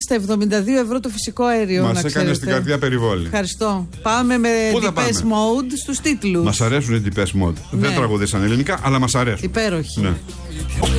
στα 72€ το φυσικό αέριο. Μας έκανε στην καρδιά περιβόλη. Ευχαριστώ. Πάμε με Depeche Mode στους τίτλους. Μας αρέσουν οι Depeche Mode. Ναι. Δεν τραγουδήσαν ελληνικά, αλλά μας αρέσουν. Υπέροχοι. Ναι.